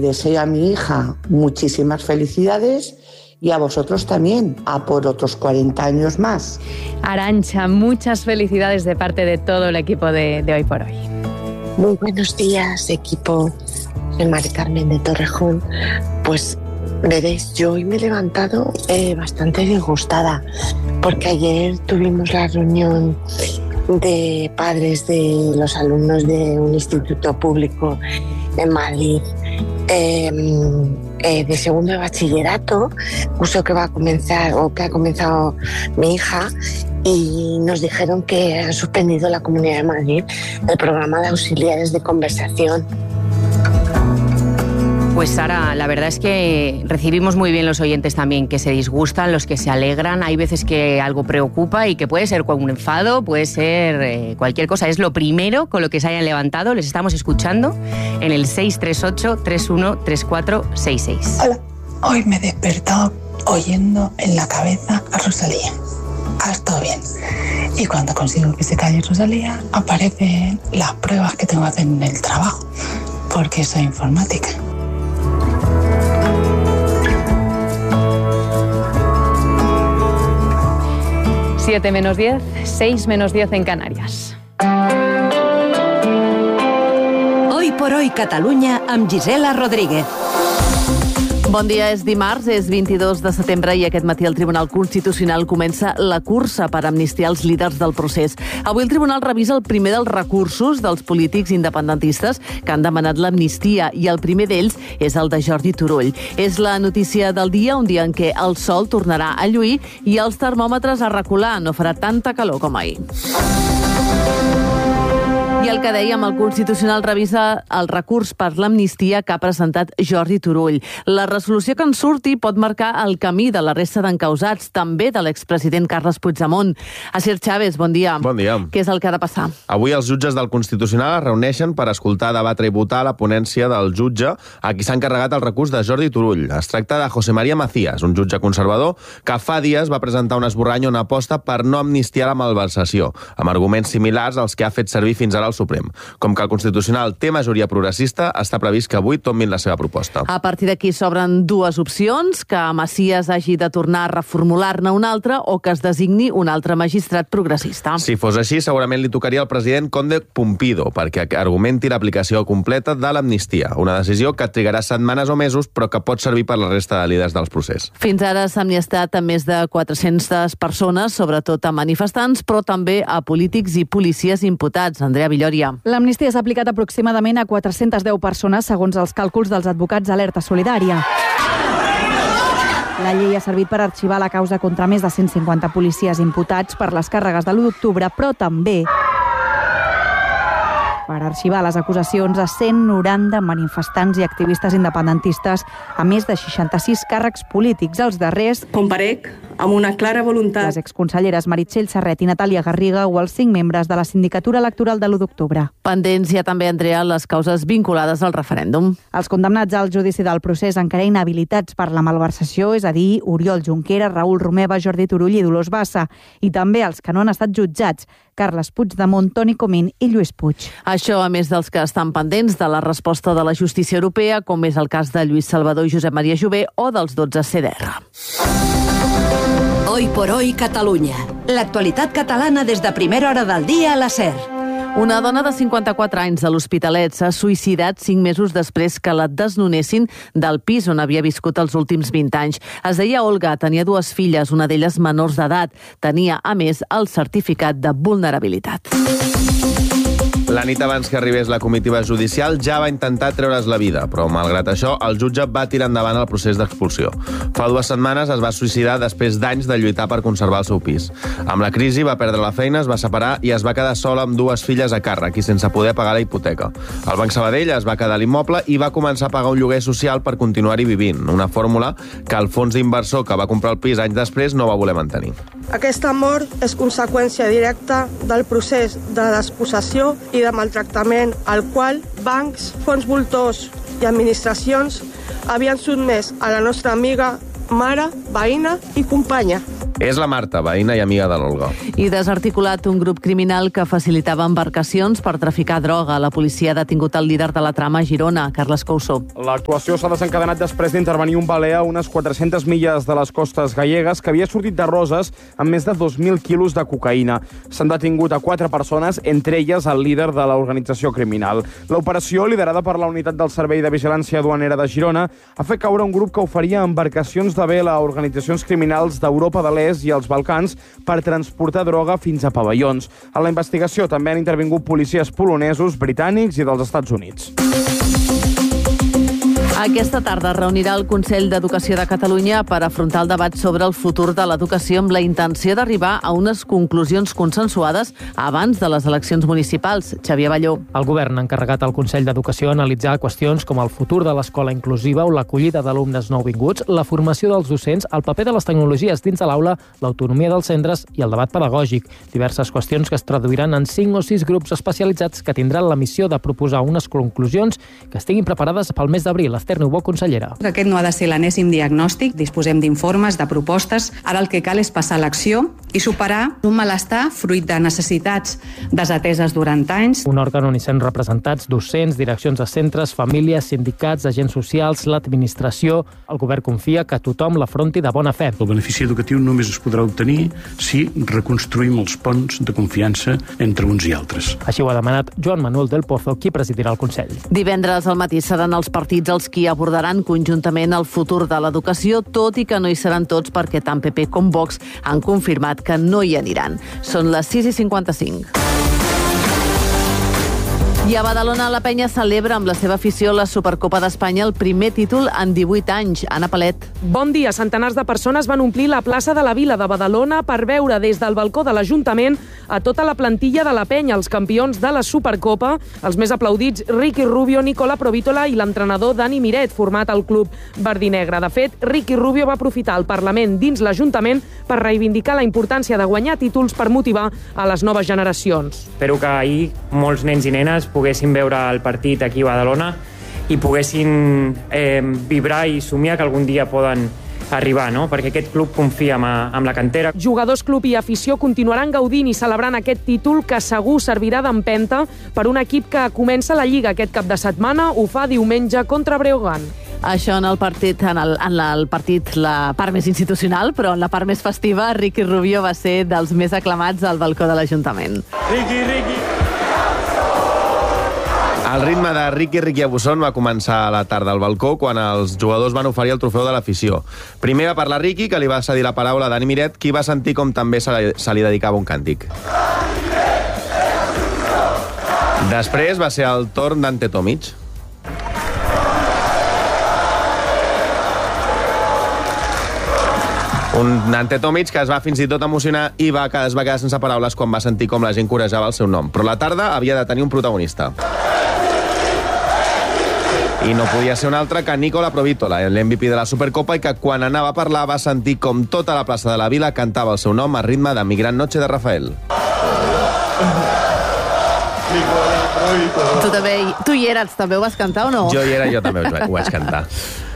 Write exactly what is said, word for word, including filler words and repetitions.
deseo a mi hija muchísimas felicidades y a vosotros también, a por otros cuarenta años más. Arantxa, muchas felicidades de parte de todo el equipo de, de Hoy por Hoy. Muy buenos días, equipo. Soy Mari Carmen de Torrejón. Pues veréis, yo hoy me he levantado eh, bastante disgustada porque ayer tuvimos la reunión de padres de los alumnos de un instituto público en Madrid, eh, eh, de segundo de bachillerato, curso que va a comenzar o que ha comenzado mi hija, y nos dijeron que han suspendido la Comunidad de Madrid el programa de auxiliares de conversación. Pues Sara, la verdad es que recibimos muy bien los oyentes también que se disgustan, los que se alegran. Hay veces que algo preocupa y que puede ser un enfado, puede ser eh, cualquier cosa. Es lo primero con lo que se hayan levantado. Les estamos escuchando en el seis tres ocho, tres uno tres cuatro seis seis. Hola, hoy me he despertado oyendo en la cabeza a Rosalía. Ha estado bien. Y cuando consigo que se calle Rosalía, aparecen las pruebas que tengo que hacer en el trabajo, porque soy informática. siete menos diez, seis menos diez en Canarias. Hoy por Hoy Catalunya amb Gisela Rodríguez. Bon dia, és dimarts, és vint-i-dos de setembre i aquest matí el Tribunal Constitucional comença la cursa per amnistiar els líders del procés. Avui el Tribunal revisa el primer dels recursos dels polítics independentistes que han demanat l'amnistia i el primer d'ells és el de Jordi Turull. És la notícia del dia, un dia en què el sol tornarà a lluir i els termòmetres a recular. No farà tanta calor com ahir. I el que dèiem, el Constitucional revisa el recurs per l'amnistia que ha presentat Jordi Turull. La resolució que en surti pot marcar el camí de la resta d'encausats, també de l'expresident Carles Puigdemont. Asier Chávez, bon dia. Bon dia. Què és el que ha de passar? Avui els jutges del Constitucional es reuneixen per escoltar, debatre i votar la ponència del jutge a qui s'ha encarregat el recurs de Jordi Turull. Es tracta de José María Macías, un jutge conservador que fa dies va presentar un esborrany on aposta per no amnistiar la malversació, amb arguments similars als que ha fet servir fins ara el Suprem. Com que el Constitucional té majoria progressista, està previst que avui tombin la seva proposta. A partir d'aquí s'obren dues opcions, que Macías hagi de tornar a reformular-ne una altra o que es designi un altre magistrat progressista. Si fos així, segurament li tocaria al president Conde Pumpido perquè argumenti l'aplicació completa de l'amnistia, una decisió que trigarà setmanes o mesos però que pot servir per la resta de líders del procés. Fins ara s'ha amnistiat a més de quatre-centes persones, sobretot a manifestants, però també a polítics i policies imputats. Andrea Villòria. L'amnistia s'ha aplicat aproximadament a quatre-centes deu persones, segons els càlculs dels advocats d'Alerta Solidària. La llei ha servit per arxivar la causa contra més de cent cinquanta policies imputats per les càrregues de l'u d'octubre, però també per arxivar les acusacions a cent noranta manifestants i activistes independentistes, a més de seixanta-sis càrrecs polítics. Els darrers comparec amb una clara voluntat. Les exconselleres Meritxell Serret i Natàlia Garriga o els cinc membres de la sindicatura electoral de l'u d'octubre. Pendents ja també, Andrea, les causes vinculades al referèndum. Els condemnats al judici del procés encara inhabilitats per la malversació, és a dir, Oriol Junqueras, Raül Romeva, Jordi Turull i Dolors Bassa, i també els que no han estat jutjats, Carles Puigdemont, Toni Comín i Lluís Puig. Això, a més dels que estan pendents de la resposta de la justícia europea, com és el cas de Lluís Salvador i Josep Maria Jové o dels dotze C D R. Hoy por Hoy Catalunya. L'actualitat catalana des de primera hora del dia a la SER. Una dona de cinquanta-quatre anys de l'Hospitalet s'ha suïcidat cinc mesos després que la desnonessin del pis on havia viscut els últims vint anys. Es deia Olga, tenia dues filles, una d'elles menors d'edat. Tenia, a més, el certificat de vulnerabilitat. La nit abans que arribés la comitiva judicial ja va intentar treure's la vida, però malgrat això el jutge va tirar endavant el procés d'expulsió. Fa dues setmanes es va suïcidar després d'anys de lluitar per conservar el seu pis. Amb la crisi va perdre la feina, es va separar i es va quedar sola amb dues filles a càrrec i sense poder pagar la hipoteca. El Banc Sabadell es va quedar a l'immoble i va començar a pagar un lloguer social per continuar-hi vivint, una fórmula que el fons d'inversor que va comprar el pis anys després no va voler mantenir. Aquesta mort és conseqüència directa del procés de despossessió i de maltractament al qual bancs, fons voltors i administracions havien sotmès a la nostra amiga, mare, veïna i companya. És la Marta, veïna i amiga de l'Olga. I desarticulat un grup criminal que facilitava embarcacions per traficar droga. La policia ha detingut el líder de la trama a Girona, Carles Couso. L'actuació s'ha desencadenat després d'intervenir un baler a unes quatre-centes milles de les costes gallegues que havia sortit de Roses amb més de dos mil quilos de cocaïna. S'han detingut a quatre persones, entre elles el líder de l'organització criminal. L'operació, liderada per la unitat del Servei de Vigilància Duanera de Girona, ha fet caure un grup que oferia embarcacions de vela a organitzacions criminals d'Europa de l'Est i els Balcans per transportar droga fins a pavellons. A la investigació també han intervingut policies polonesos, britànics i dels Estats Units. Aquesta tarda reunirà el Consell d'Educació de Catalunya per afrontar el debat sobre el futur de l'educació amb la intenció d'arribar a unes conclusions consensuades abans de les eleccions municipals. Xavier Balló. El govern ha encarregat al Consell d'Educació analitzar qüestions com el futur de l'escola inclusiva o l'acollida d'alumnes nouvinguts, la formació dels docents, el paper de les tecnologies dins de l'aula, l'autonomia dels centres i el debat pedagògic. Diverses qüestions que es traduiran en cinc o sis grups especialitzats que tindran la missió de proposar unes conclusions que estiguin preparades pel mes d'abril. Esther Nubó, consellera. Aquest no ha de ser l'enèsim diagnòstic, disposem d'informes, de propostes. Ara el que cal és passar a l'acció i superar un malestar fruit de necessitats desateses durant anys. Un òrgan on hi són representats docents, direccions de centres, famílies, sindicats, agents socials, l'administració. El govern confia que tothom l'afronti de bona fe. El benefici educatiu només es podrà obtenir si reconstruïm els ponts de confiança entre uns i altres. Així ho ha demanat Joan Manuel del Pozo, qui presidirà el Consell. Divendres al matí seran els partits els qui abordaran conjuntament el futur de l'educació, tot i que no hi seran tots perquè tant P P com Vox han confirmat que no hi aniran. Són les sis i cinquanta-cinc. I a Badalona la penya celebra amb la seva afició la Supercopa d'Espanya el primer títol en divuit anys. Anna Palet. Bon dia. Centenars de persones van omplir la plaça de la Vila de Badalona per veure des del balcó de l'Ajuntament a tota la plantilla de la penya, els campions de la Supercopa, els més aplaudits Ricky Rubio, Nicola Provítola i l'entrenador Dani Miret, format al club verdinegre. De fet, Ricky Rubio va aprofitar el Parlament dins l'Ajuntament per reivindicar la importància de guanyar títols per motivar a les noves generacions. Espero que ahir molts nens i nenes poguessin veure el partit aquí a Badalona i poguessin eh, vibrar i somiar que algun dia poden arribar, no? Perquè aquest club confia amb, amb la cantera. Jugadors, club i afició continuaran gaudint i celebrant aquest títol que segur servirà d'empenta per un equip que comença la Lliga aquest cap de setmana, ho fa diumenge contra Breogán. Això en el partit, en el, en el partit, la part més institucional, però en la part més festiva, Ricky Rubio va ser dels més aclamats al balcó de l'Ajuntament. Ricky, Ricky! El ritme de Ricky Ricky Abusson va començar a la tarda al balcó quan els jugadors van oferir el trofeu de l'afició. Primer va parlar Ricky, que li va cedir la paraula a Dani Miret, qui va sentir com també se li, se li dedicava un càntic. Després va ser el torn d'Ante Tomic. Un Ante Tomic que es va fins i tot emocionar i va, es va quedar sense paraules quan va sentir com la gent corejava el seu nom. Però la tarda havia de tenir un protagonista. I no podia ser un altre que Nicola Provítola, l'M V P de la Supercopa, i que quan anava a parlar va sentir com tota la plaça de la Vila cantava el seu nom a ritme de Mi gran noche de Rafael. Tu també, tu hi eres, també ho vas cantar o no? Jo hi era, jo també ho vaig cantar.